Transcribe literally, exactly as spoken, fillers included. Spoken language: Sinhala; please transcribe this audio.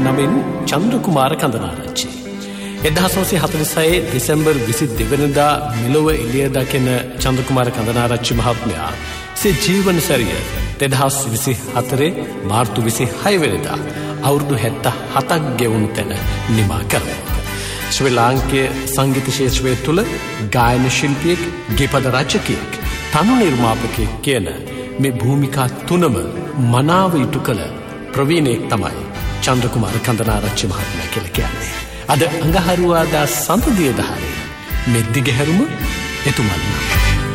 නමින් චන්ද්‍රකුමාර කන්දනාරච්චි. එක්දහස් නවසිය හතළිස් හය දෙසැම්බර් විසි දෙක වෙනිදා මෙලොව එළිය දකින චන්ද්‍රකුමාර කන්දනාරච්චි මහත්මයා සිය ජීවන සැරිය දෙදහස් විසි හතරේ මාර්තු විසි හය වෙනිදා අවුරුදු හැත්තෑ හතක් ගෙවුණු තැන නිමා කරනවා. ශ්‍රී ලාංකීය සංගීත ක්ෂේත්‍රය තුළ ගායන ශිල්පියෙක්, ගීපද රචකයෙක්, තනු නිර්මාපකයෙක් කියන මේ භූමිකා තුනම මනාව ඉටු කළ ප්‍රවීණයෙක් තමයි චන්ද්‍රකුමාර කන්දනාරච්චි මහත්මයා කියලා කියන්නේ. අද අඟහරුවාදා සඳුදිය දහරේ මේ දිගහැරුම එතුමන්.